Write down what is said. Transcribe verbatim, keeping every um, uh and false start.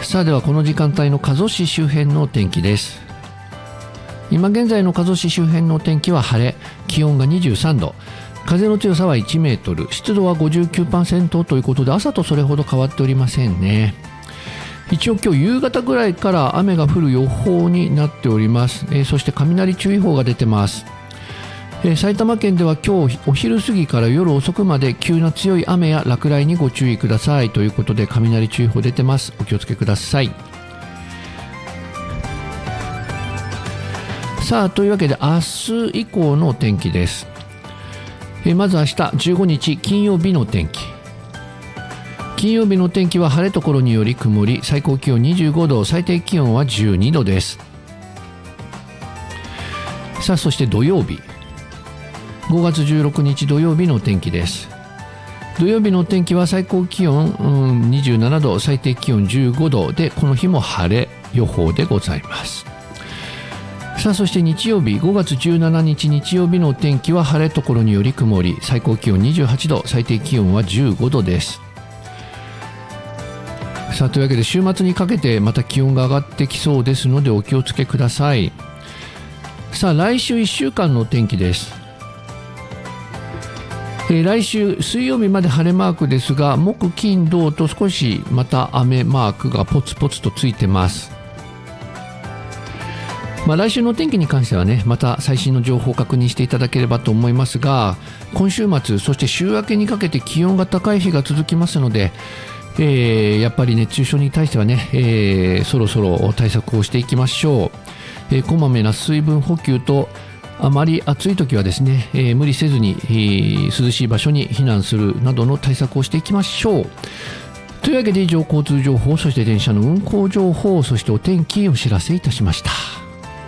さあではこの時間帯の加須市周辺のお天気です。今現在の加須市周辺のお天気は晴れ、気温がにじゅうさんど、風の強さはいちメートル、湿度は ごじゅうきゅうパーセント ということで、朝とそれほど変わっておりませんね。一応今日夕方ぐらいから雨が降る予報になっております。えー、そして雷注意報が出てます。えー、埼玉県では今日お昼過ぎから夜遅くまで急な強い雨や落雷にご注意くださいということで、雷注意報出てます。お気をつけください。さあというわけで明日以降のお天気です。えー、まず明日じゅうごにち金曜日のお天気。金曜日の天気は晴れところにより曇り、最高気温にじゅうごど、最低気温はじゅうにどです。さあそして土曜日ごがつじゅうろくにち土曜日の天気です。土曜日の天気は最高気温、うん、にじゅうななど、最低気温じゅうごどで、この日も晴れ予報でございます。さあそして日曜日ごがつじゅうしちにち日曜日の天気は晴れところにより曇り、最高気温にじゅうはちど、最低気温はじゅうごどです。さあというわけで週末にかけてまた気温が上がってきそうですのでお気をつけください。さあ来週いっしゅうかんのお天気です。えー、来週水曜日まで晴れマークですが、木金土と少しまた雨マークがポツポツとついてます。まあ、来週のお天気に関してはね、また最新の情報を確認していただければと思いますが、今週末そして週明けにかけて気温が高い日が続きますので、えー、やっぱり熱中症に対してはね、えー、そろそろ対策をしていきましょう。えー、こまめな水分補給と、あまり暑い時はですね、えー、無理せずに、えー、涼しい場所に避難するなどの対策をしていきましょう。というわけで以上、交通情報、そして電車の運行情報、そしてお天気をお知らせいたしました。